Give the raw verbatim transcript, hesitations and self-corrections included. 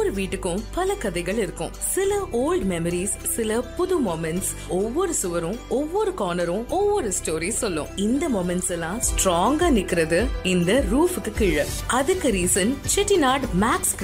ஒவ்வொரு வீட்டுக்கும் பல கதைகள் இருக்கும். சில ஓல்ட் மெமரிஸ், சில புது மொமெண்ட்ஸ். ஒவ்வொரு சுவரும் ஒவ்வொரு கார்னரும் ஒவ்வொரு ஸ்டோரி சொல்லும். இந்த மொமெண்ட்ஸ் எல்லாம் ஸ்ட்ராங்கா நிக்கிறது இந்த ரூஃபுக்கு கீழே. அதுக்கு ரீசன் செட்டிநாட் மேக்ஸ்